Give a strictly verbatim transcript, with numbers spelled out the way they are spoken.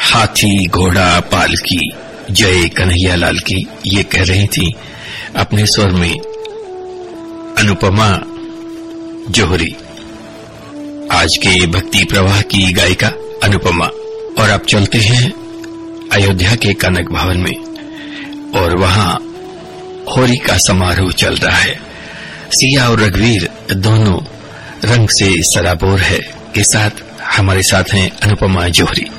हाथी घोड़ा पालकी जय कन्हैया लाल की, ये कह रही थी अपने स्वर में अनुपमा जोहरी, आज के भक्ति प्रवाह की गायिका अनुपमा। और अब चलते हैं अयोध्या के कनक भवन में, और वहां होली का समारोह चल रहा है। सिया और रघुवीर दोनों रंग से सराबोर है के साथ हमारे साथ हैं अनुपमा जोहरी।